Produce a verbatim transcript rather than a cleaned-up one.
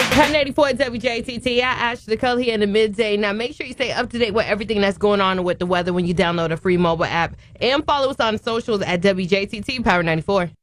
one eighty-four W J T T. I Ashley Cole here in the midday. Now, make sure you stay up to date with everything that's going on with the weather when you download a free mobile app. And follow us on socials at W J T T Power ninety-four.